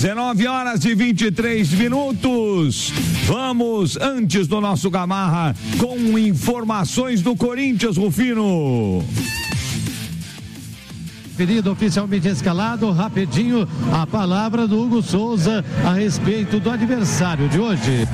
19h23. Vamos, antes do nosso Gamarra, com informações do Corinthians, Rufino. Pedido oficialmente escalado, rapidinho, a palavra do Hugo Souza a respeito do adversário de hoje.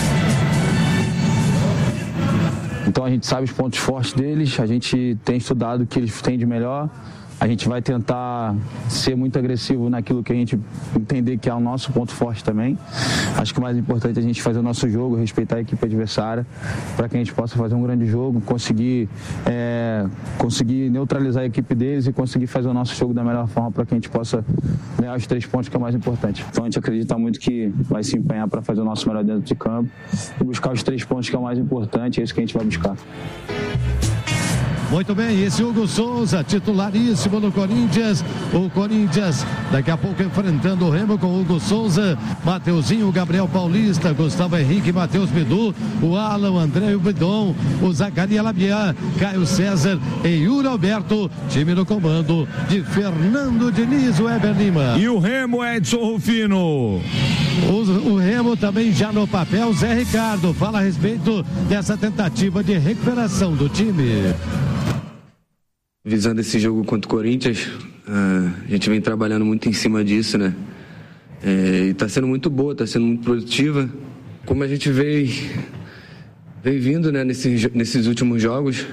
Então a gente sabe os pontos fortes deles, a gente tem estudado o que eles têm de melhor. A gente vai tentar ser muito agressivo naquilo que a gente entender que é o nosso ponto forte também. Acho que o mais importante é a gente fazer o nosso jogo, respeitar a equipe adversária, para que a gente possa fazer um grande jogo, conseguir neutralizar a equipe deles e conseguir fazer o nosso jogo da melhor forma para que a gente possa ganhar os 3 pontos, que é o mais importante. Então a gente acredita muito que vai se empenhar para fazer o nosso melhor dentro de campo e buscar os 3 pontos, que é o mais importante, é isso que a gente vai buscar. Muito bem, esse Hugo Souza, titularíssimo no Corinthians. O Corinthians daqui a pouco enfrentando o Remo com Hugo Souza, Mateuzinho, Gabriel Paulista, Gustavo Henrique, Matheus Bidu, o Alan, o André e o Bidon, o Zacarias Labian, Caio César e Yuri Alberto. Time no comando de Fernando Diniz, o Weber Lima. E o Remo, Edson Rufino. O Remo também já no papel. Zé Ricardo fala a respeito dessa tentativa de recuperação do time. Visando esse jogo contra o Corinthians, a gente vem trabalhando muito em cima disso, né? E tá sendo muito boa, tá sendo muito produtiva. Como a gente vem vindo, né, nesses últimos jogos,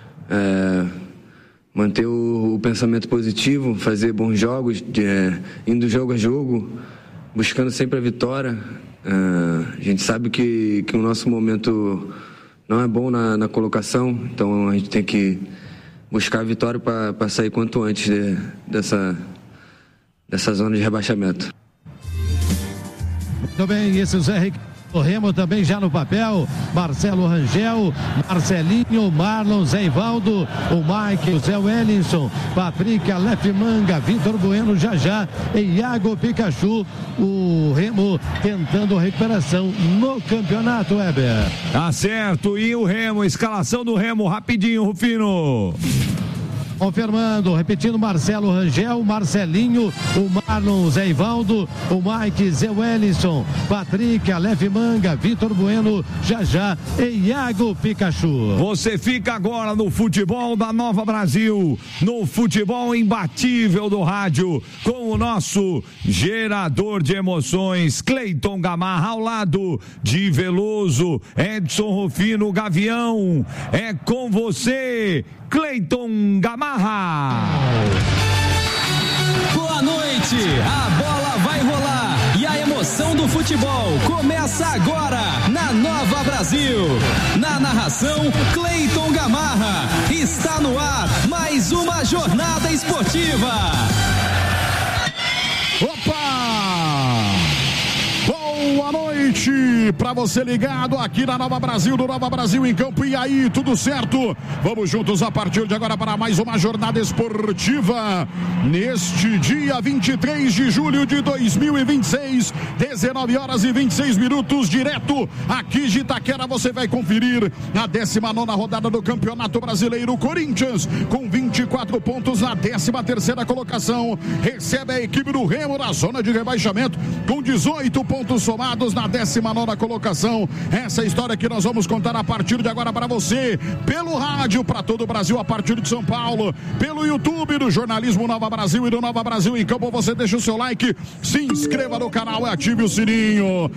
manter o pensamento positivo, fazer bons jogos, indo jogo a jogo, buscando sempre a vitória. A gente sabe que o nosso momento não é bom na colocação, então a gente tem que buscar a vitória para sair quanto antes dessa zona de rebaixamento. Muito bem, esse é o Zé Ricardo. O Remo também já no papel. Marcelo Rangel, Marcelinho, Marlon, Zé Ivaldo, o Mike, o Zé Wellington, Patrick, Aleph Manga, Vitor Bueno, Jajá e Iago Pikachu. O Remo tentando recuperação no campeonato, Weber. Tá certo, e o Remo, escalação do Remo, rapidinho, Rufino. Confirmando, repetindo, Marcelo Rangel, Marcelinho, o Marlon, o Zé Ivaldo, o Mike, Zé Wellington, Patrick, Aleph Manga, Vitor Bueno, Jajá e Iago Pikachu. Você fica agora no futebol da Nova Brasil, no futebol imbatível do rádio, com o nosso gerador de emoções, Cleiton Gamarra, ao lado de Veloso, Edson Rufino, Gavião. É com você, Cleiton Gamarra. Boa noite, a bola vai rolar e a emoção do futebol começa agora na Nova Brasil. Na narração, Cleiton Gamarra. Está no ar mais uma jornada esportiva. Opa! Boa noite para você ligado aqui na Nova Brasil, do Nova Brasil em Campo. E aí, tudo certo? Vamos juntos a partir de agora para mais uma jornada esportiva. Neste dia 23 de julho de 2026, 19h26, direto aqui de Itaquera, você vai conferir a 19ª rodada do Campeonato Brasileiro. Corinthians com 24 pontos na 13ª colocação. Recebe a equipe do Remo na zona de rebaixamento com 18 pontos somados na 19ª colocação. Essa história que nós vamos contar a partir de agora para você, pelo rádio para todo o Brasil, a partir de São Paulo, pelo YouTube do Jornalismo Nova Brasil e do Nova Brasil em Campo. Você deixa o seu like, se inscreva no canal e ative o sininho.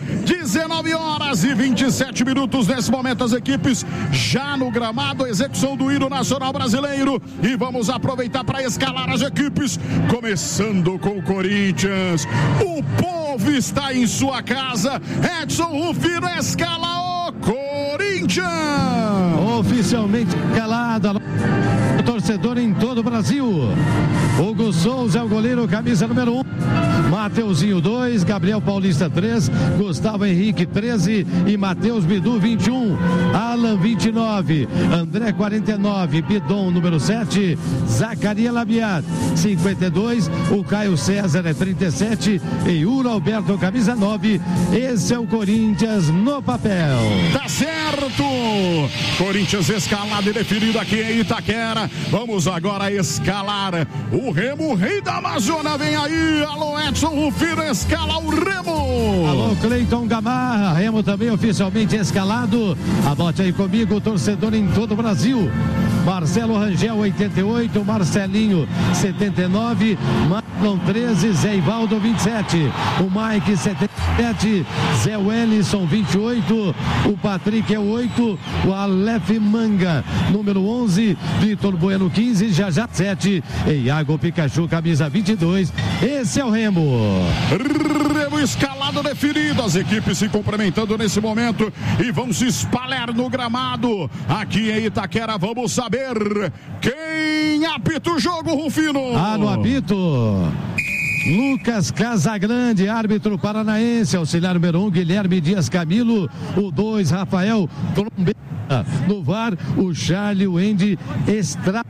19h27 nesse momento, as equipes já no gramado, execução do hino nacional brasileiro, e vamos aproveitar para escalar as equipes, começando com o Corinthians. O povo está em sua casa. Edson Rufino escala o Corinthians. Oficialmente escalada. O torcedor em todo o Brasil. Hugo Souza é o goleiro, camisa número 1. Mateuzinho 2, Gabriel Paulista 3, Gustavo Henrique 13 e Matheus Bidu 21, Alan 29, André 49, Bidon número 7, Zacarias Labiat 52, o Caio César é 37 e Yuri Alberto camisa 9. Esse é o Corinthians no papel. Tá certo! Corinthians escalado e definido aqui em Itaquera. Vamos agora escalar o Remo, o rei da Amazônia. Vem aí, alô Edson Edson Rufino escala o Remo. Alô, Cleiton Gamarra, Remo também oficialmente escalado. Anote aí comigo, torcedor em todo o Brasil. Marcelo Rangel, 88, Marcelinho, 79, Marlon, 13, Zé Ivaldo, 27, o Mike, 77, Zé Wellison, 28, o Patrick é 8, o Aleph Manga, número 11, Vitor Bueno, 15, já 7, e Iago Pikachu, camisa 22. Esse é o Remo. Remo escalado definido, as equipes se cumprimentando nesse momento e vão se espalhar no gramado. Aqui em Itaquera, vamos saber quem apita o jogo, Rufino. No apito, Lucas Casagrande, árbitro paranaense, auxiliar número 1, Guilherme Dias Camilo, o 2, Rafael Trombeta, no VAR, o Charlie Wendy Estrada.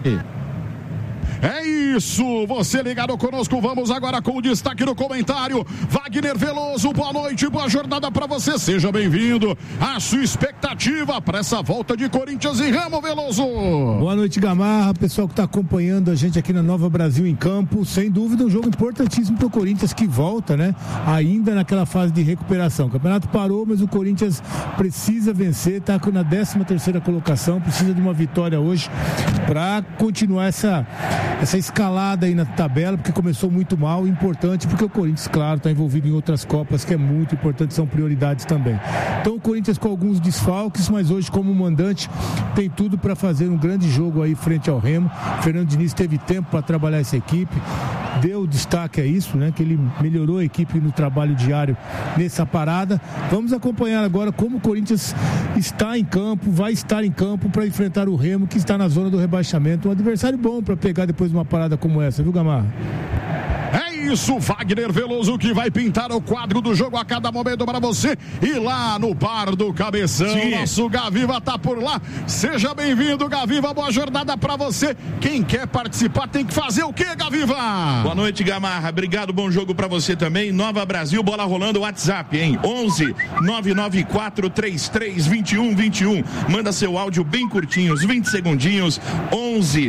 É isso, você ligado conosco, vamos agora com o destaque no comentário. Wagner Veloso, boa noite, boa jornada para você, seja bem-vindo. A sua expectativa para essa volta de Corinthians e Remo, Veloso? Boa noite, Gamarra, pessoal que está acompanhando a gente aqui na Nova Brasil em campo, sem dúvida um jogo importantíssimo para o Corinthians que volta, né? Ainda naquela fase de recuperação. O campeonato parou, mas o Corinthians precisa vencer, está na 13ª colocação, precisa de uma vitória hoje para continuar essa escalada aí na tabela, porque começou muito mal, importante, porque o Corinthians, claro, está envolvido em outras Copas, que é muito importante, são prioridades também. Então o Corinthians com alguns desfalques, mas hoje como mandante tem tudo para fazer um grande jogo aí frente ao Remo. Fernando Diniz teve tempo para trabalhar essa equipe, deu destaque a isso, né, que ele melhorou a equipe no trabalho diário nessa parada. Vamos acompanhar agora como o Corinthians está em campo, vai estar em campo para enfrentar o Remo, que está na zona do rebaixamento, um adversário bom para pegar depois de uma parada como essa, viu, Gamarra? É isso, Wagner Veloso, que vai pintar o quadro do jogo a cada momento para você. E lá no Bar do Cabeção, nosso Gaviva tá por lá. Seja bem-vindo, Gaviva, boa jornada para você. Quem quer participar tem que fazer o quê, Gaviva? Boa noite, Gamarra, obrigado, bom jogo para você também. Nova Brasil, bola rolando, WhatsApp, hein? 11 994 33 21 21. Manda seu áudio bem curtinho, uns 20 segundinhos. 11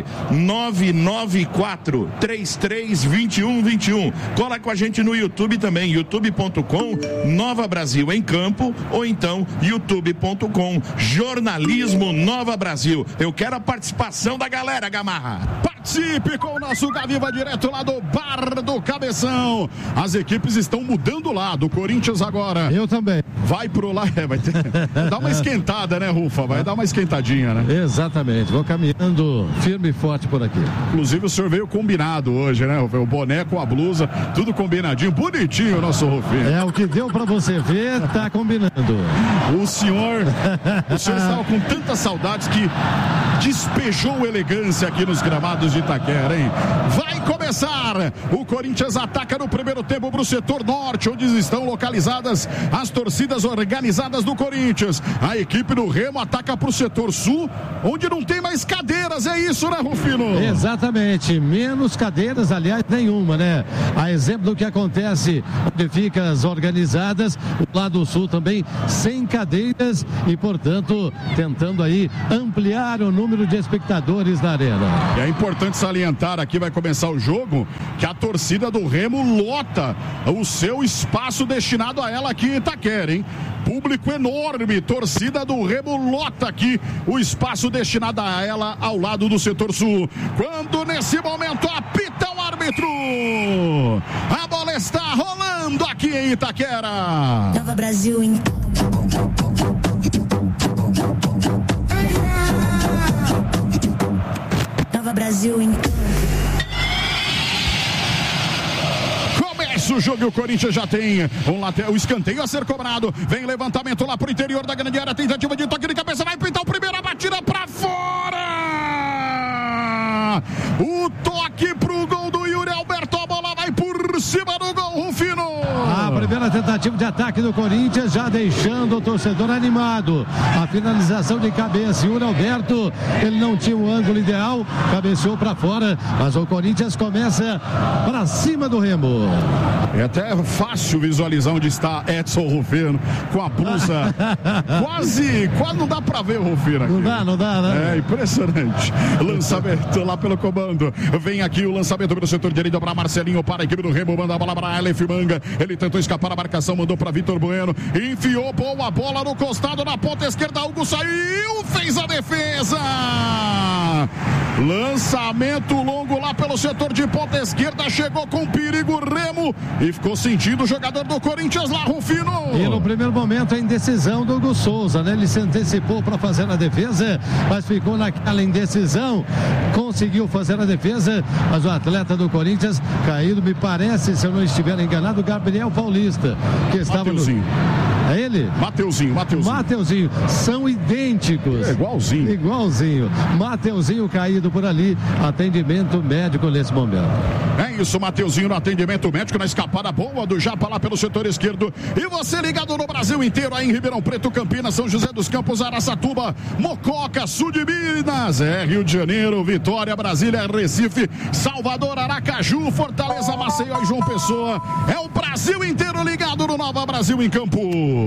994 33 21 21. Cola com a gente no YouTube também, youtube.com Nova Brasil em Campo, ou então youtube.com Jornalismo Nova Brasil. Eu quero a participação da galera, Gamarra. Participe com o nosso Gaviva direto lá do Bar do Cabeção. As equipes estão mudando lá, do Corinthians agora. Eu também. Vai pro lá, vai ter, dar uma esquentada, né, Rufa? Vai dar uma esquentadinha, né? Exatamente, vou caminhando firme e forte por aqui. Inclusive o senhor veio combinado hoje, né, Rufa? O boné com a blusa, tudo combinadinho, bonitinho o nosso Rufinho. É o que deu pra você ver, tá combinando. O senhor estava com tantas saudades que despejou elegância aqui nos gramados de Itaquera, hein? Vai começar! O Corinthians ataca no primeiro tempo para o setor norte, onde estão localizadas as torcidas organizadas do Corinthians. A equipe do Remo ataca para o setor sul, onde não tem mais cadeiras, é isso, né, Rufino? Exatamente, menos cadeiras, aliás, nenhuma, né? A exemplo do que acontece onde ficam as organizadas, o lado sul também sem cadeiras e, portanto, tentando aí ampliar o número de espectadores na arena. E é importante salientar aqui, vai começar o jogo, que a torcida do Remo lota o seu espaço destinado a ela aqui em Itaquera, hein? Público enorme, torcida do Remo lota aqui o espaço destinado a ela ao lado do setor sul. Quando nesse momento apita o árbitro, a bola está rolando aqui em Itaquera. Nova Brasil em Nova Brasil em o jogo e o Corinthians já tem o escanteio a ser cobrado, vem levantamento lá pro interior da grande área, tentativa de toque de cabeça, vai pintar o primeiro, a batida pra fora, o toque pro gol do Yuri Alberto, a bola vai por cima do gol, Rufino. A primeira tentativa tentativa de ataque do Corinthians, já deixando o torcedor animado. A finalização de cabeça, Yuri Alberto, ele não tinha o ângulo ideal, cabeceou para fora, mas o Corinthians começa para cima do Remo. É até fácil visualizar onde está Edson Rufino com a blusa quase não dá para ver o Rufino aqui. Não dá, né? É impressionante. Lançamento lá pelo comando. Vem aqui o lançamento pelo setor direito para Marcelinho, para a equipe do Remo, manda a bola para Aleph Manga. Ele tentou escapar a marcação, mandou para Vitor Bueno, enfiou boa bola no costado, na ponta esquerda, Hugo saiu, fez a defesa. Lançamento longo lá pelo setor de ponta esquerda, chegou com perigo Remo e ficou sentindo o jogador do Corinthians lá, Rufino. E no primeiro momento a indecisão do Hugo Souza, né? Ele se antecipou para fazer a defesa, mas ficou naquela indecisão, conseguiu fazer a defesa, mas o atleta do Corinthians caído, me parece, se eu não estiver enganado, Gabriel Paulista, que estava Mateuzinho. É ele? Mateuzinho. São idênticos. É igualzinho. Mateuzinho caído por ali. Atendimento médico nesse momento. É isso, Mateuzinho no atendimento médico, na escapada boa do Japa lá pelo setor esquerdo. E você ligado no Brasil inteiro, aí em Ribeirão Preto, Campinas, São José dos Campos, Araçatuba, Mococa, sul de Minas, Rio de Janeiro, Vitória, Brasília, Recife, Salvador, Aracaju, Fortaleza, Maceió e João Pessoa. É o Brasil inteiro ligado no Nova Brasil em Campo.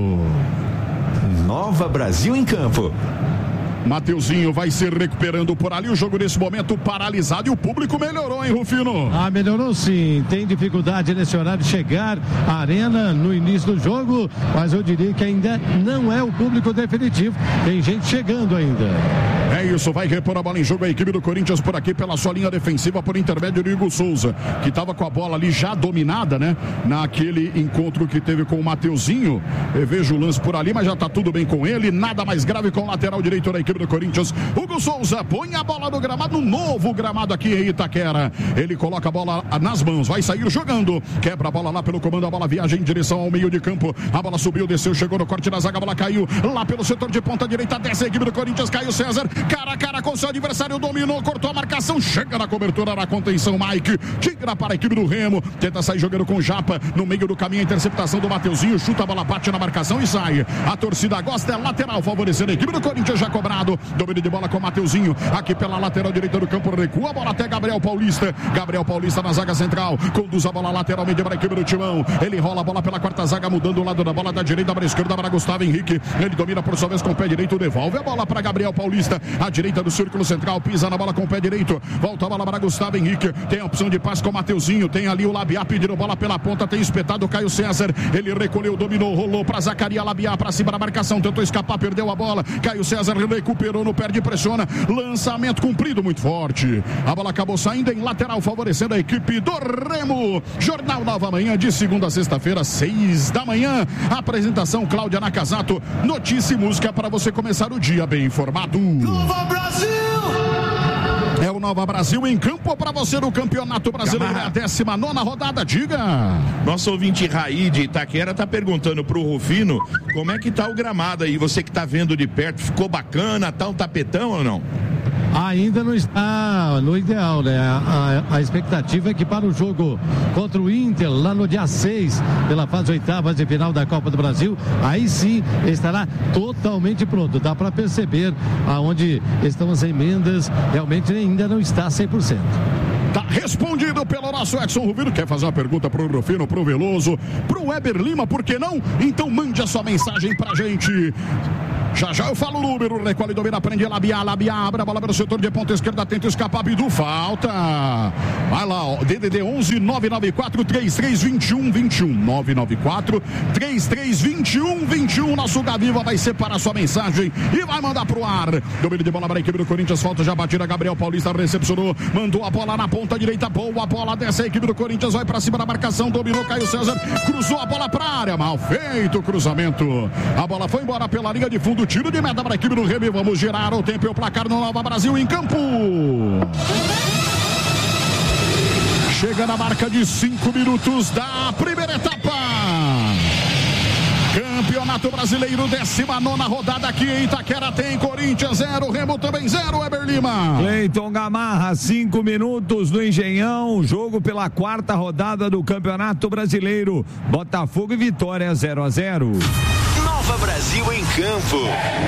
Nova Brasil em Campo. Mateuzinho vai se recuperando por ali, o jogo nesse momento paralisado e o público melhorou, hein, Rufino? Melhorou sim, tem dificuldade nesse horário de chegar à arena no início do jogo, mas eu diria que ainda não é o público definitivo, tem gente chegando ainda. É isso, vai repor a bola em jogo a equipe do Corinthians por aqui pela sua linha defensiva por intermédio do Hugo Souza, que estava com a bola ali já dominada, né? Naquele encontro que teve com o Mateuzinho. Eu vejo o lance por ali, mas já tá tudo bem com ele, nada mais grave com o lateral direito da equipe do Corinthians. Hugo Souza põe a bola no gramado, um novo gramado aqui em Itaquera. Ele coloca a bola nas mãos, vai sair jogando, quebra a bola lá pelo comando, a bola viaja em direção ao meio de campo, a bola subiu, desceu, chegou no corte da zaga, a bola caiu lá pelo setor de ponta direita, desce a equipe do Corinthians, Caio César, cara a cara com seu adversário, dominou, cortou a marcação, chega na cobertura, na contenção, Mike, tira para a equipe do Remo, tenta sair jogando com o Japa, no meio do caminho a interceptação do Mateuzinho, chuta a bola, bate na marcação e sai. A torcida gosta, é lateral, favorecendo a equipe do Corinthians, já cobrado, domínio de bola com o Mateuzinho, aqui pela lateral direita do campo, recua a bola até Gabriel Paulista na zaga central, conduz a bola lateralmente para a equipe do Timão, ele rola a bola pela quarta zaga, mudando o lado da bola da direita para a esquerda para Gustavo Henrique, ele domina por sua vez com o pé direito, devolve a bola para Gabriel Paulista, a direita do círculo central, pisa na bola com o pé direito, volta a bola para Gustavo Henrique, tem a opção de passe com o Mateuzinho, tem ali o Labiá pedindo bola pela ponta, tem espetado o Caio César, ele recolheu, dominou, rolou para Zacaria, Labiá para cima da marcação, tentou escapar, perdeu a bola, Caio César recuperou no pé de pressiona, lançamento cumprido muito forte, a bola acabou saindo em lateral, favorecendo a equipe do Remo. Jornal Nova Manhã, de segunda a sexta-feira, 6 da manhã, apresentação Cláudia Nakazato, notícia e música para você começar o dia bem informado. Nova Brasil! É o Nova Brasil em campo para você no Campeonato Brasileiro, é a 19ª rodada, diga. Nosso ouvinte Raí de Itaquera tá perguntando pro Rufino como é que tá o gramado aí, você que tá vendo de perto, ficou bacana, tá um tapetão ou não? Ainda não está no ideal, né? A expectativa é que para o jogo contra o Inter, lá no dia 6, pela fase oitavas de final da Copa do Brasil, aí sim estará totalmente pronto. Dá para perceber aonde estão as emendas, realmente ainda não está 100%. Tá respondido pelo nosso Edson Rufino. Quer fazer uma pergunta pro Rufino, pro Veloso, pro Weber Lima, por que não? Então mande a sua mensagem pra gente. Já eu falo o número, recolhe, domina, prende, Labiá, abre a bola pelo setor de ponta esquerda, tenta escapar, Bidu, falta. Vai lá, ó, DDD 11 994 3321 21 994 3321 21. Nosso Gaviva vai separar sua mensagem e vai mandar pro ar. Domínio de bola para a equipe do Corinthians, falta já batida, Gabriel Paulista recepcionou, mandou a bola na ponta direita, boa bola dessa, a equipe do Corinthians vai para cima da marcação, dominou, Caio César, cruzou a bola pra área, mal feito o cruzamento. A bola foi embora pela linha de fundo, tiro de meta para a equipe do Remy. Vamos girar o tempo e o placar no Nova Brasil em campo. Chega na marca de 5 minutos da primeira etapa. Campeonato Brasileiro, 19ª rodada aqui em Itaquera, tem Corinthians 0, Remo também 0, Weber Lima. Cleiton Gamarra, 5 minutos no Engenhão, jogo pela 4ª rodada do Campeonato Brasileiro, Botafogo e Vitória 0-0. Nova Brasil em campo.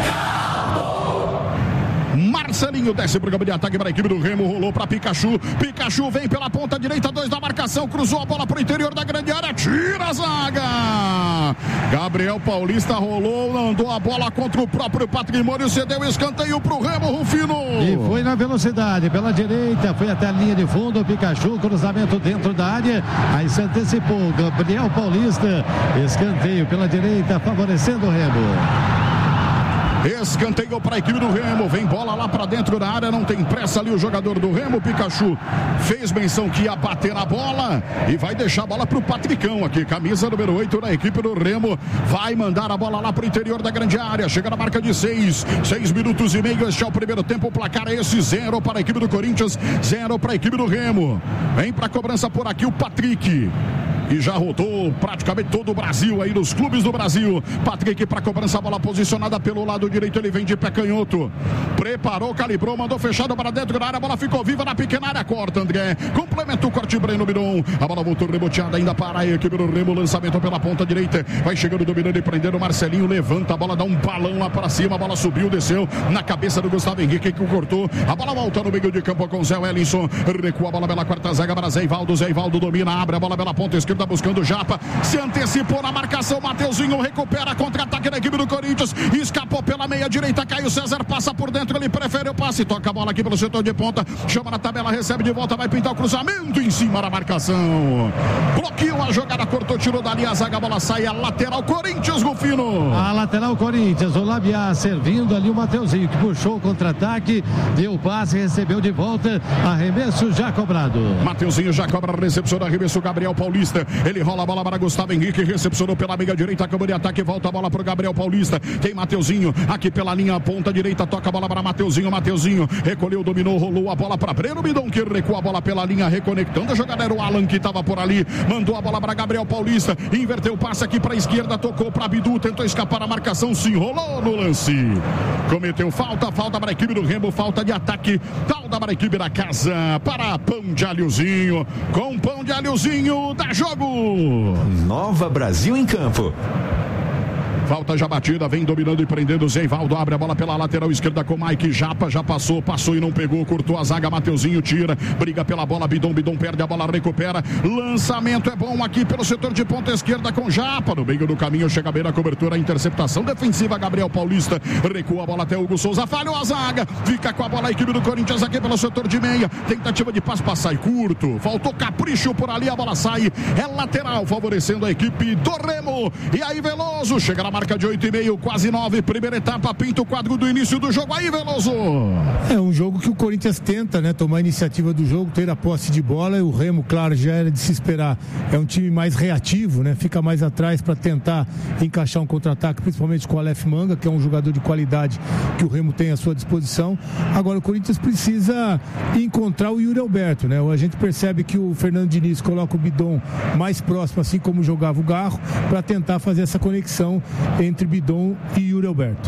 Marcelinho desce pro campo de ataque para a equipe do Remo, rolou para Pikachu. Pikachu vem pela ponta direita, 2 da marcação, cruzou a bola pro interior da grande área, tira a zaga. Gabriel Paulista rolou, andou a bola contra o próprio Patrimônio, cedeu escanteio pro Remo, Rufino. E foi na velocidade, pela direita, foi até a linha de fundo, Pikachu, cruzamento dentro da área, aí se antecipou, Gabriel Paulista, escanteio pela direita, favorecendo o Remo. Escanteio para a equipe do Remo, vem bola lá para dentro da área, não tem pressa ali o jogador do Remo. Pikachu fez menção que ia bater na bola e vai deixar a bola para o Patricão aqui, camisa número 8 da equipe do Remo, vai mandar a bola lá para o interior da grande área, chega na marca de 6 minutos e meio, este é o primeiro tempo, o placar é esse, 0 para a equipe do Corinthians, 0 para a equipe do Remo. Vem para a cobrança por aqui o Patrick, e já rodou praticamente todo o Brasil aí nos clubes do Brasil. Patrick para cobrança, a bola posicionada pelo lado direito, ele vem de pé canhoto, preparou, calibrou, mandou fechado para dentro da área, a bola ficou viva na pequena área, corta André, complementa o corte Breno Bidon, a bola voltou reboteada ainda para a equipe do Remo, lançamento pela ponta direita, vai chegando, dominando e prendendo o Marcelinho, levanta a bola, dá um balão lá para cima, a bola subiu, desceu na cabeça do Gustavo Henrique que cortou, a bola volta no meio de campo com Zé Wellington, recua a bola pela quarta zaga para Zé Ivaldo domina, abre a bola pela ponta esquerda, buscando o Japa, se antecipou na marcação, Mateuzinho recupera, contra-ataque da equipe do Corinthians, escapou pela meia direita, Caio César passa por dentro, ele prefere o passe, toca a bola aqui pelo setor de ponta, chama na tabela, recebe de volta, vai pintar o cruzamento em cima da marcação, bloqueou a jogada, cortou, tirou dali a zaga, a bola sai, a lateral Corinthians, Rufino. A lateral Corinthians, o Labiá servindo ali o Mateuzinho, que puxou o contra-ataque, deu o passe, recebeu de volta, arremesso já cobrado. Mateuzinho já cobra, recepciona, arremesso Gabriel Paulista, ele rola a bola para Gustavo Henrique, recepcionou pela meia direita, acabou de ataque, volta a bola para o Gabriel Paulista, tem Mateuzinho aqui pela linha ponta direita, toca a bola para Mateuzinho, recolheu, dominou, rolou a bola para Breno Bidon, que recua a bola pela linha, reconectando a jogada, era o Alan que estava por ali, mandou a bola para Gabriel Paulista, inverteu o passe aqui para a esquerda, tocou para Bidu, tentou escapar a marcação, se enrolou no lance, cometeu falta para a equipe do Remo, falta de ataque, falta para a equipe da casa, para Pão de Alhozinho, com Pão de Alhozinho, dá jogo. Nova Brasil em campo. Falta já batida, vem dominando e prendendo o Zé Ivaldo, abre a bola pela lateral esquerda com Mike Japa, já passou e não pegou, cortou a zaga, Mateuzinho tira, briga pela bola, Bidon perde a bola, recupera, lançamento é bom aqui pelo setor de ponta esquerda com Japa, no meio do caminho, chega bem na cobertura, a interceptação defensiva, Gabriel Paulista, recua a bola até Hugo Souza, falhou a zaga, fica com a bola a equipe do Corinthians aqui pelo setor de meia, tentativa de passe, sai curto, faltou capricho por ali, a bola sai, é lateral, favorecendo a equipe do Remo, e aí Veloso, chega na marca de 8,5, quase 9, primeira etapa, pinta o quadro do início do jogo, aí Veloso. É um jogo que o Corinthians tenta, né, tomar a iniciativa do jogo, ter a posse de bola, e o Remo, claro, já era de se esperar, é um time mais reativo, né, fica mais atrás para tentar encaixar um contra-ataque, principalmente com o Aleph Manga, que é um jogador de qualidade que o Remo tem à sua disposição. Agora o Corinthians precisa encontrar o Yuri Alberto, né, a gente percebe que o Fernando Diniz coloca o Bidon mais próximo, assim como jogava o Garro, para tentar fazer essa conexão entre Bidon e Yuri Alberto.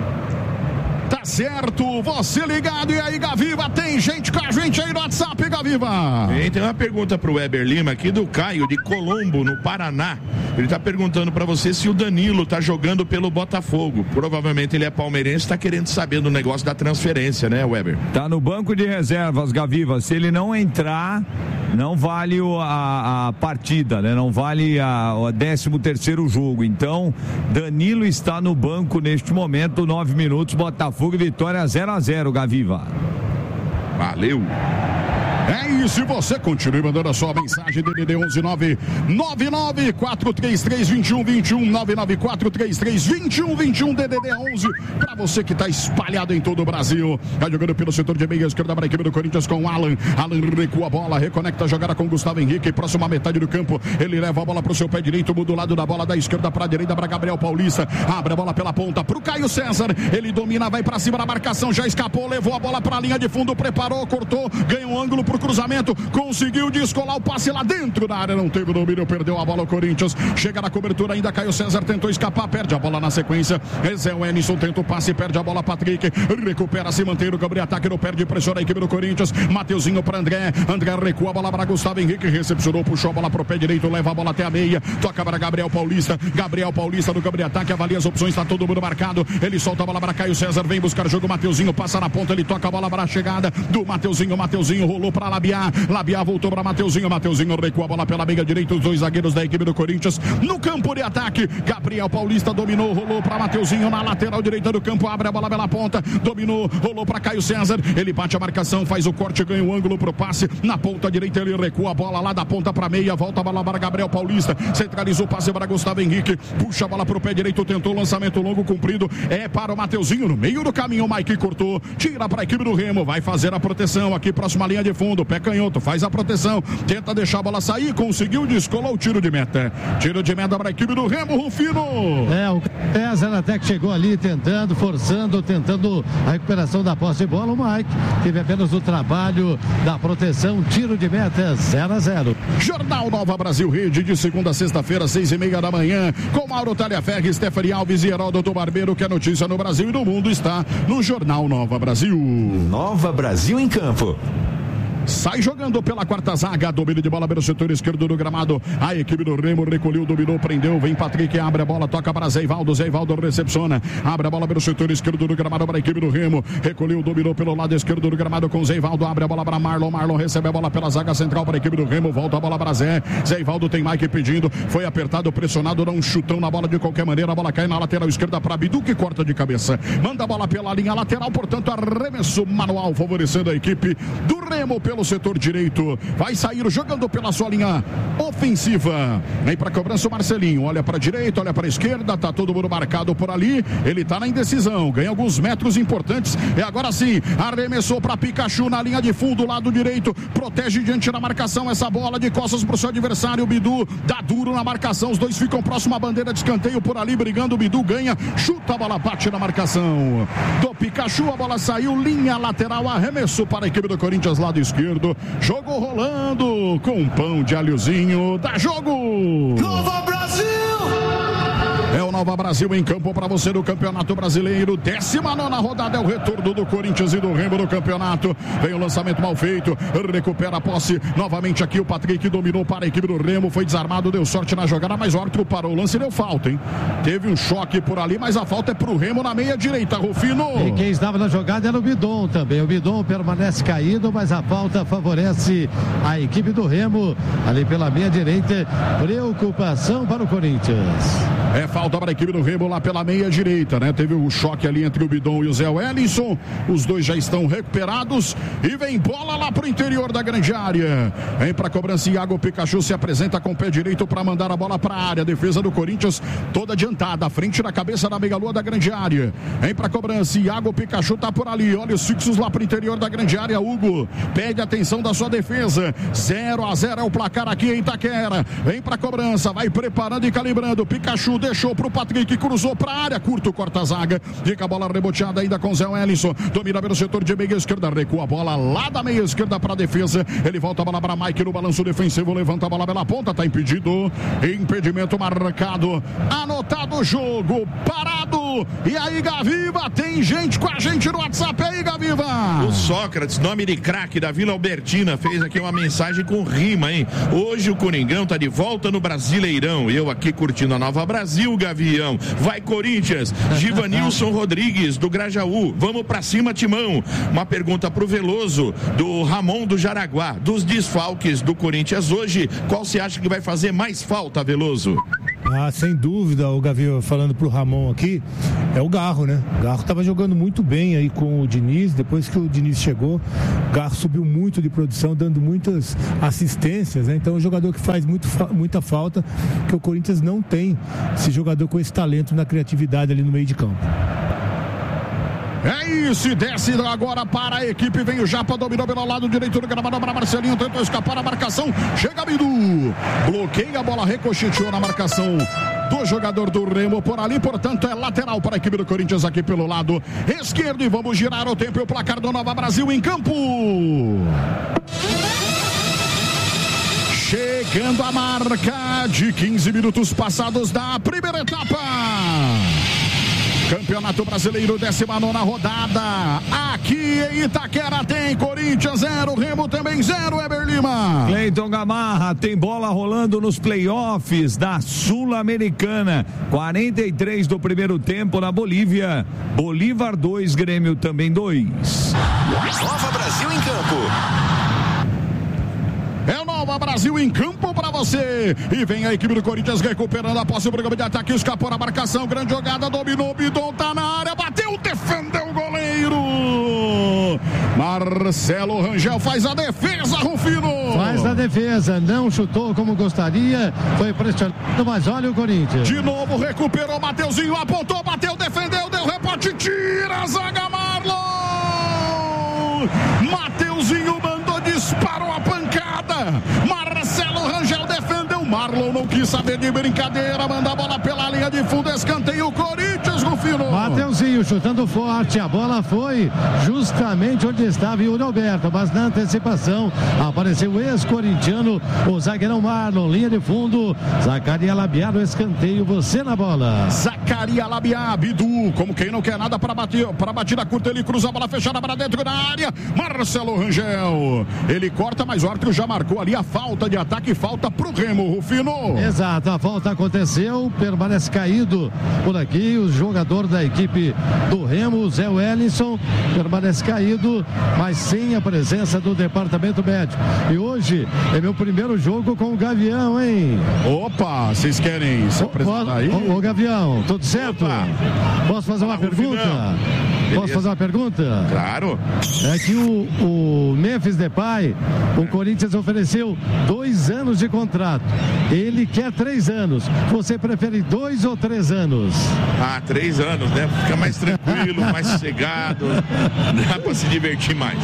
Tá certo, você ligado, e aí Gaviva, tem gente com a gente aí no WhatsApp, Gaviva. Tem uma pergunta pro Weber Lima aqui do Caio de Colombo, no Paraná. Ele tá perguntando pra você se o Danilo tá jogando pelo Botafogo. Provavelmente ele é palmeirense, tá querendo saber do negócio da transferência, né, Weber? Tá no banco de reservas, Gaviva. Se ele não entrar, não vale a partida, né? Não vale o 13º jogo. Então, Danilo está no banco neste momento, 9 minutos, Botafogo e Vitória 0-0, Gaviva. Valeu. É isso, e você continue mandando a sua mensagem, DDD 11999-433-2121, 99433-2121, DDD 11, para você que está espalhado em todo o Brasil. Vai jogando pelo setor de meia esquerda para a equipe do Corinthians com Alan recua a bola, reconecta a jogada com Gustavo Henrique, próxima metade do campo, ele leva a bola para o seu pé direito, muda o lado da bola da esquerda para a direita para Gabriel Paulista, abre a bola pela ponta para o Caio César, ele domina, vai para cima da marcação, já escapou, levou a bola para a linha de fundo, preparou, cortou, ganha um ângulo para o cruzamento, conseguiu descolar o passe lá dentro da área, não teve domínio, perdeu a bola o Corinthians, chega na cobertura ainda, Caio César tentou escapar, perde a bola na sequência, Zé Wellington tenta o passe, perde a bola, Patrick, recupera, se mantém no campo de ataque, não perde, pressiona a equipe do Corinthians, Mateuzinho para André recua a bola para Gustavo Henrique, recepcionou, puxou a bola pro pé direito, leva a bola até a meia, toca para Gabriel Paulista no campo de ataque, avalia as opções, está todo mundo marcado, ele solta a bola para Caio César, vem buscar o jogo, Mateuzinho passa na ponta, ele toca a bola para a chegada do Mateuzinho rolou para Labiá voltou para Mateuzinho recua a bola pela meia direita, os dois zagueiros da equipe do Corinthians no campo de ataque, Gabriel Paulista dominou, rolou para Mateuzinho na lateral direita do campo, abre a bola pela ponta, dominou, rolou para Caio César, ele bate a marcação, faz o corte, ganha o ângulo pro passe, na ponta direita ele recua a bola lá da ponta para meia, volta a bola para Gabriel Paulista, centralizou o passe para Gustavo Henrique, puxa a bola pro pé direito, tentou o lançamento longo, comprido, é para o Mateuzinho, no meio do caminho, o Mike cortou, tira para a equipe do Remo, vai fazer a proteção aqui, próxima linha de fundo, pé canhoto, faz a proteção, tenta deixar a bola sair, conseguiu, descolou o tiro de meta para a equipe do Remo, Rufino. O César até que chegou ali tentando, forçando, tentando a recuperação da posse de bola, o Mike teve apenas o trabalho da proteção, tiro de meta, 0-0. Jornal Nova Brasil Rede, de segunda a sexta-feira, 6:30 da manhã, com Mauro Talhaferri, Stephanie Alves e Heródoto Barbeiro, que a notícia no Brasil e no mundo está no Jornal Nova Brasil. Nova Brasil em Campo. Sai jogando pela quarta zaga, domínio de bola pelo setor esquerdo do gramado, a equipe do Remo recolheu, dominou, prendeu, vem Patrick, abre a bola, toca para Zé Ivaldo recepciona, abre a bola pelo setor esquerdo do gramado para a equipe do Remo, recolheu, dominou pelo lado esquerdo do gramado com Zé Ivaldo, abre a bola para Marlon recebe a bola pela zaga central para a equipe do Remo, volta a bola para Zé Ivaldo, tem Mike pedindo, foi apertado, pressionado, dá um chutão na bola de qualquer maneira, a bola cai na lateral esquerda para Bidu, que corta de cabeça, manda a bola pela linha lateral, portanto arremesso manual, favorecendo a equipe do Remo pelo setor direito, vai sair jogando pela sua linha ofensiva, vem para cobrança o Marcelinho, olha para a direita, olha para a esquerda, tá todo mundo marcado por ali, ele tá na indecisão, ganha alguns metros importantes, e agora sim, arremessou para Pikachu na linha de fundo, lado direito, protege diante da marcação, essa bola de costas pro seu adversário, o Bidu dá duro na marcação, os dois ficam próximo à bandeira de escanteio por ali, brigando, o Bidu ganha, chuta a bola, bate na marcação do Pikachu, a bola saiu, linha lateral, arremesso para a equipe do Corinthians, lado esquerdo, jogo rolando com pão de alhozinho, dá jogo! Nova Brasil! É o Nova Brasil em campo para você do Campeonato Brasileiro, 19ª rodada, é o retorno do Corinthians e do Remo no campeonato, vem o lançamento mal feito, recupera a posse, novamente aqui o Patrick dominou para a equipe do Remo, foi desarmado, deu sorte na jogada, mas o árbitro parou o lance e deu falta, hein? Teve um choque por ali, mas a falta é pro Remo na meia direita, Rufino. E quem estava na jogada era o Bidon também, o Bidon permanece caído, mas a falta favorece a equipe do Remo, ali pela meia direita, preocupação para o Corinthians. É falta para a equipe do Remo lá pela meia direita, né? Teve um choque ali entre o Bidon e o Zé Wellington. Os dois já estão recuperados e vem bola lá pro interior da grande área. Vem para cobrança, Iago Pikachu se apresenta com o pé direito para mandar a bola para a área. Defesa do Corinthians toda adiantada, à frente da cabeça da meia-lua da grande área. Vem para cobrança, Iago Pikachu tá por ali. Olha os fixos lá pro interior da grande área. Hugo pede atenção da sua defesa. 0-0 é o placar aqui em Itaquera. Vem para cobrança, vai preparando e calibrando. Pikachu deixou pro Patrick, cruzou pra área, curto, corta a zaga, fica a bola reboteada ainda com Zé Wellington, domina pelo setor de meia esquerda, recua a bola lá da meia esquerda pra defesa, ele volta a bola pra Mike no balanço defensivo, levanta a bola pela ponta, tá impedido, impedimento marcado, anotado o jogo, parado, e aí Gaviva, tem gente com a gente no WhatsApp, aí Gaviva! O Sócrates, nome de craque da Vila Albertina, fez aqui uma mensagem com rima, hein? Hoje o Coringão tá de volta no Brasileirão, eu aqui curtindo a Nova Brasil, Gavião, vai Corinthians, Givanilson Rodrigues do Grajaú, vamos pra cima Timão. Uma pergunta pro Veloso, do Ramon do Jaraguá, dos desfalques do Corinthians hoje, qual você acha que vai fazer mais falta, Veloso? Sem dúvida, o Gavião falando pro Ramon aqui, é o Garro, né? O Garro tava jogando muito bem aí com o Diniz, depois que o Diniz chegou, o Garro subiu muito de produção, dando muitas assistências, né? Então é um jogador que faz muita falta, que o Corinthians não tem esse jogador com esse talento na criatividade ali no meio de campo. É isso, e desce agora para a equipe, vem o Japa, dominou pelo lado direito do gramado para Marcelinho, tentou escapar a marcação, chega Bidu, bloqueia a bola, ricocheteou na marcação do jogador do Remo por ali, portanto é lateral para a equipe do Corinthians aqui pelo lado esquerdo, e vamos girar o tempo e o placar do Nova Brasil em campo. chegando a marca de 15 minutos passados da primeira etapa. Campeonato Brasileiro, 19ª rodada. Aqui em Itaquera tem Corinthians 0, Remo também 0, Eber Lima. Cleiton Gamarra, tem bola rolando nos playoffs da Sul-Americana. 43 do primeiro tempo na Bolívia. Bolívar 2, Grêmio também 2. Nova Brasil em campo. É o Nova Brasil em campo para você. E vem a equipe do Corinthians recuperando a posse do programa de ataque. Escapou na marcação. Grande jogada. Dominou. Bidon tá na área. Bateu. Defendeu o goleiro. Marcelo Rangel faz a defesa, Rufino. Faz a defesa. Não chutou como gostaria. Foi pressionado, mas olha o Corinthians. De novo recuperou. Mateuzinho apontou. Bateu. Defendeu. Deu rebote. Tira a zaga, Marlon. Mateuzinho mandou. Disparou a pancada. Marcelo Rangel defendeu. Marlon não quis saber de brincadeira. Manda a bola pela linha de fundo. Escanteio Corinthians, Rufino. Mateuzinho chutando forte. A bola foi justamente onde estava Yuri Alberto. Mas na antecipação apareceu o ex-corintiano, o zagueirão Marlon. Linha de fundo. Zacaria Labiá no escanteio. Você na bola. Zacaria Labiá. Bidu, como quem não quer nada para batida curta. Ele cruza a bola fechada para dentro da área. Marcelo Rangel. Ele corta, mas o árbitro já marcou ali a falta de ataque. Falta pro Remo, Rufino. Exato, a falta aconteceu. Permanece caído por aqui o jogador da equipe do Remo, Zé Wellington. Permanece caído, mas sem a presença do departamento médico. E hoje é meu primeiro jogo com o Gavião, hein? Opa, vocês querem se apresentar aí? Ô, Gavião, tudo certo? Opa. Posso fazer uma pergunta? Posso fazer uma pergunta? Claro. É que o Memphis Depay, o Corinthians ofereceu 2 anos de contrato. Ele quer 3 anos. Você prefere 2 ou 3 anos? 3 anos, né? Fica mais tranquilo, mais sossegado. Dá pra se divertir mais.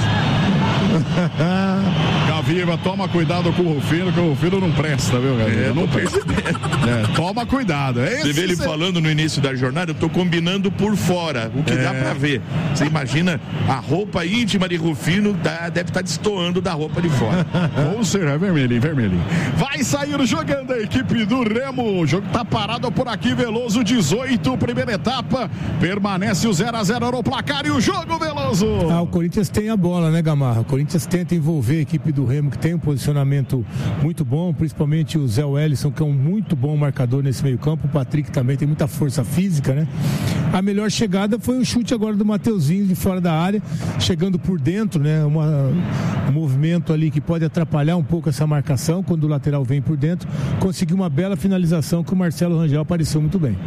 Gaviva, toma cuidado com o Rufino, que o Rufino não presta, viu, Gaviva? Não presta. Toma cuidado. Você vê ele falando no início da jornada, eu tô combinando por fora, o que dá pra ver. Você imagina a roupa íntima de Rufino deve estar destoando da roupa de fora. Ou seja, é vermelhinho. Vai sair jogando a equipe do Remo. O jogo tá parado por aqui, Veloso, 18, primeira etapa. Permanece o 0-0 no placar e o jogo, Veloso. O Corinthians tem a bola, né, Gamarra? O Corinthians tenta envolver a equipe do Remo, que tem um posicionamento muito bom, principalmente o Zé Wellington, que é um muito bom marcador nesse meio campo. O Patrick também tem muita força física, né? A melhor chegada foi o chute agora do Mateuzinho de fora da área, chegando por dentro, né? Um movimento ali que pode atrapalhar um pouco essa marcação quando o lateral vem por dentro. Conseguiu uma bela finalização que o Marcelo Rangel apareceu muito bem.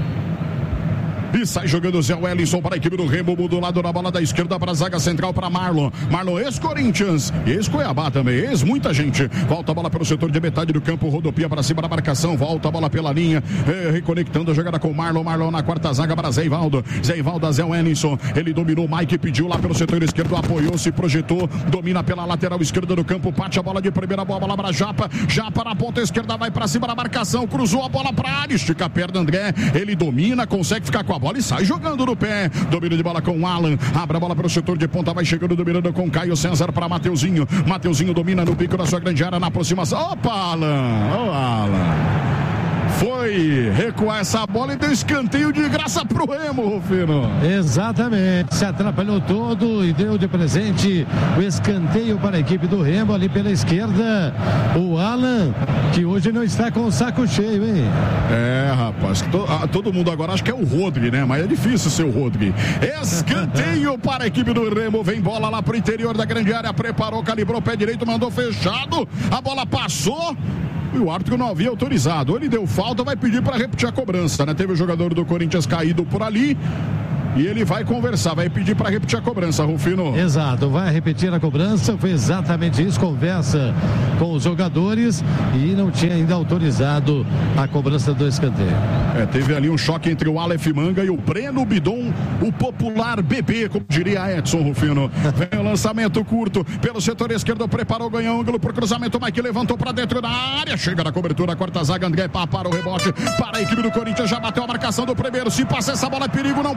E sai jogando o Zé Wellington para a equipe do Remo, do lado da bola da esquerda para a zaga central para Marlon. Marlon, ex-Corinthians, ex-Cuiabá também, ex-muita gente. Volta a bola pelo setor de metade do campo, rodopia para cima da marcação, volta a bola pela linha, reconectando a jogada com Marlon. Marlon na quarta zaga para Zé Ivaldo. Zé Ivaldo, Zé Wellington, ele dominou, Mike pediu lá pelo setor esquerdo, apoiou, se projetou, domina pela lateral esquerda do campo, bate a bola de primeira, bola para Japa. Japa na ponta esquerda, vai para cima da marcação, cruzou a bola para a área, estica a perna, André, ele domina, consegue ficar com a bola e sai jogando no pé. Domínio de bola com o Alan. Abre a bola para o setor de ponta. Vai chegando, dominando com Caio César para Mateuzinho. Mateuzinho domina no bico da sua grande área na aproximação. Opa, Alan! Alan! Foi recuar essa bola e deu escanteio de graça pro Remo, Rufino. Exatamente, se atrapalhou todo e deu de presente o escanteio para a equipe do Remo ali pela esquerda. O Alan, que hoje não está com o saco cheio, hein? Rapaz, todo mundo agora acha que é o Rodri, né? Mas é difícil ser o Rodri. Escanteio para a equipe do Remo, vem bola lá pro interior da grande área, preparou, calibrou o pé direito, mandou fechado, a bola passou. E o árbitro não havia autorizado. Ele deu falta, vai pedir para repetir a cobrança, né? Teve o jogador do Corinthians caído por ali. E ele vai conversar, vai pedir para repetir a cobrança, Rufino. Exato, vai repetir a cobrança, foi exatamente isso, conversa com os jogadores e não tinha ainda autorizado a cobrança do escanteio. Teve ali um choque entre o Aleph Manga e o Breno Bidon, o popular bebê, como diria Edson, Rufino. Vem o lançamento curto, pelo setor esquerdo, preparou, ganhou ângulo por cruzamento, Mike levantou para dentro da área, chega na cobertura, quarta zaga, André para o rebote, para a equipe do Corinthians, já bateu a marcação do primeiro, se passa essa bola é perigo, não passou.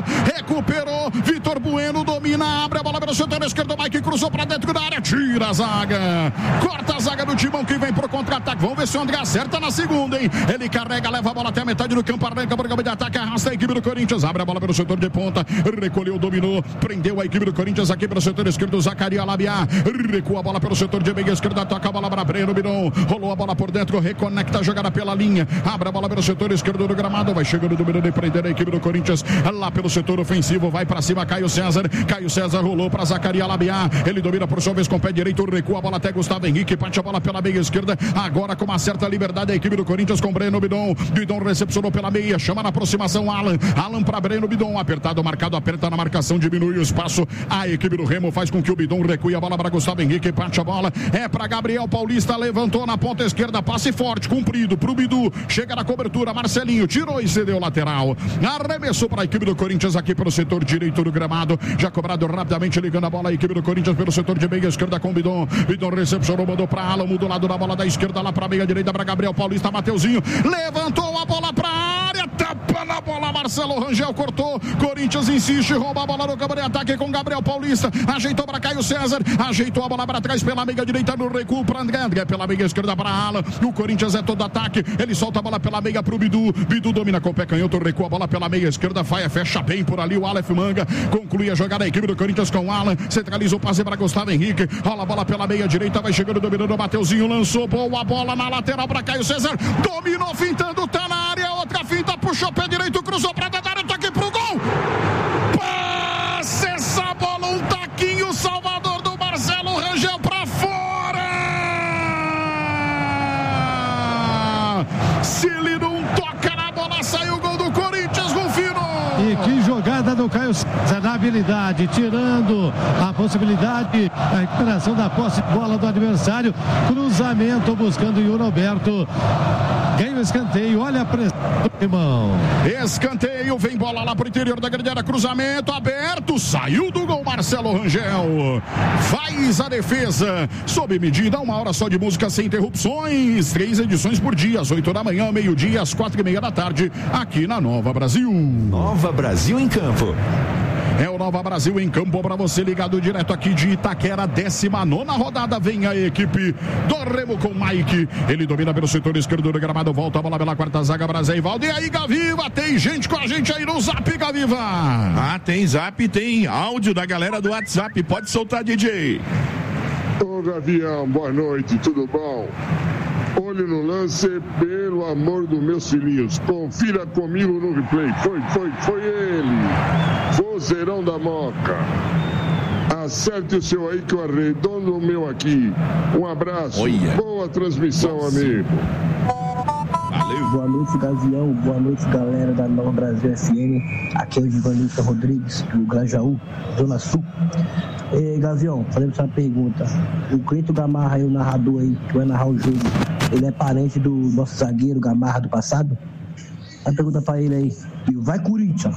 recuperou, Vitor Bueno domina, abre a bola pelo setor esquerdo, Mike cruzou pra dentro da área, tira a zaga, corta a zaga do Timão que vem pro contra-ataque, vamos ver se o André acerta na segunda, hein? Ele carrega, leva a bola até a metade do campo, arranca por campo de ataque, arrasta a equipe do Corinthians, abre a bola pelo setor de ponta, recolheu, dominou, prendeu a equipe do Corinthians aqui pelo setor esquerdo, Zacarias Labiá, recua a bola pelo setor de meia esquerda, toca a bola para Breno Bidon, rolou a bola por dentro, reconecta a jogada pela linha, abre a bola pelo setor esquerdo do gramado, vai chegando, dominando e prendendo a equipe do Corinthians, lá pelo setor ofensivo, vai para cima, Caio César rolou para Zacarias Labiá, ele domina por sua vez com o pé direito, recua a bola até Gustavo Henrique, parte a bola pela meia esquerda, agora com uma certa liberdade a equipe do Corinthians com Breno Bidon, recepcionou pela meia, chama na aproximação Alan para Breno Bidon, apertado, marcado, aperta na marcação, diminui o espaço, a equipe do Remo faz com que o Bidon recue a bola para Gustavo Henrique, parte a bola, é para Gabriel Paulista, levantou na ponta esquerda, passe forte, comprido pro Bidu, chega na cobertura, Marcelinho, tirou e cedeu lateral, arremessou para a equipe do Corinthians aqui pelo setor direito do gramado, já cobrado rapidamente, ligando a bola a equipe do Corinthians pelo setor de meia esquerda com Bidon recepcionou, mandou para Alan, mudou lado da bola da esquerda lá para meia direita para Gabriel Paulista, Mateuzinho, levantou a bola para a área, tapa na bola, Marcelo Rangel cortou, Corinthians insiste, rouba a bola no campo de ataque com Gabriel Paulista, ajeitou para Caio César, ajeitou a bola para trás pela meia direita no recuo para André, pela meia esquerda para Alan, o Corinthians é todo ataque, ele solta a bola pela meia pro Bidu domina com o pé canhoto, recua a bola pela meia esquerda, fecha bem por ali o Aleph Manga, conclui a jogada a equipe do Corinthians com Alan, centraliza o passe para Gustavo Henrique, rola a bola pela meia direita, vai chegando, dominando o Mateuzinho, lançou boa bola na lateral para Caio César, dominou, fintando, tá na área, outra finta, puxou o pé direito, cruzou pra dentro da área, toque pro gol, passe essa bola, um taquinho, Salvador do Marcelo Rangel pra fora, se ele não toca na bola, saiu o gol do Corinthians, Rufino. E que jogada do Caio César na habilidade, tirando a possibilidade da recuperação da posse de bola do adversário, cruzamento buscando o Yuri Alberto, ganha o escanteio, olha a pressão do Timão. Escanteio, vem bola lá pro interior da grande área, cruzamento aberto, saiu do gol Marcelo Rangel, faz a defesa, sob medida, 1 hora só de música sem interrupções, 3 edições por dia, às 8 da manhã, meio-dia, às 4:30 da tarde, aqui na Nova Brasil. Nova Brasil em campo. É o Nova Brasil em campo para você ligado direto aqui de Itaquera, 19ª rodada, vem a equipe do Remo com Mike, ele domina pelo setor esquerdo do gramado, volta a bola pela quarta zaga para Zé Ivaldo, e aí Gaviva, tem gente com a gente aí no Zap, Gaviva. Tem Zap, tem áudio da galera do WhatsApp, pode soltar, DJ. Ô Gavião, boa noite, tudo bom? Olho no lance, pelo amor dos meus filhinhos. Confira comigo no replay. Foi ele. Vozeirão da Moca. Acerte o seu aí que eu arredondo o meu aqui. Um abraço. Boa transmissão, amigo. Valeu. Boa noite, Gavião. Boa noite, galera da Nova Brasil FM. Aqui é o Givanilton Rodrigues, do Grajaú, Zona Sul. Gavião, fazendo essa pergunta. O Cleiton Gamarra aí, o narrador aí, que vai narrar o jogo, ele é parente do nosso zagueiro Gamarra do passado? A pergunta pra ele aí. E vai Corinthians.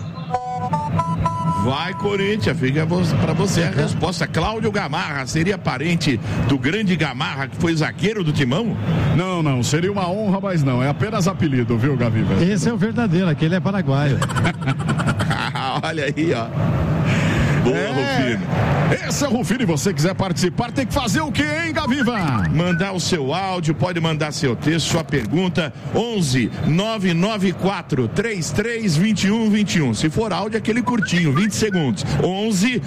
Vai Corinthians, fica pra você a resposta. Cláudio Gamarra seria parente do grande Gamarra, que foi zagueiro do Timão? Não, seria uma honra, mas não, é apenas apelido, viu, Gaviva? Esse é o verdadeiro, aquele é paraguaio. Olha aí, ó. Boa, Rufino. Esse é o Rufino, e você quiser participar, tem que fazer o quê, hein, Gaviva? Mandar o seu áudio, pode mandar seu texto, sua pergunta, 11 994 33 21 21. Se for áudio, aquele curtinho, 20 segundos. 11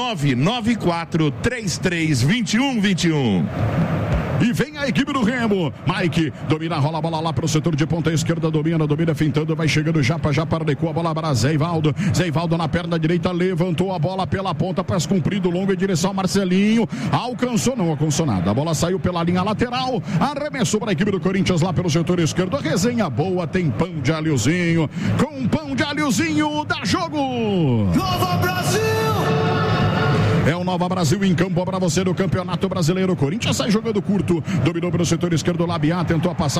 994 33 21 21. E vem a equipe do Remo. Mike domina, rola a bola lá pro setor de ponta esquerda, domina, fintando, vai chegando já recua a bola para Zé Ivaldo. Zé Ivaldo na perna direita, levantou a bola pela ponta, passe comprido, longo em direção ao Marcelinho. Não alcançou nada. A bola saiu pela linha lateral, arremessou para a equipe do Corinthians lá pelo setor esquerdo. Resenha boa, tem pão de alhozinho. Com pão de alhozinho, dá jogo. Nova Brasil! É o Nova Brasil em campo para você do Campeonato Brasileiro. Corinthians sai jogando curto, dominou pelo setor esquerdo, Labiá tentou a passagem.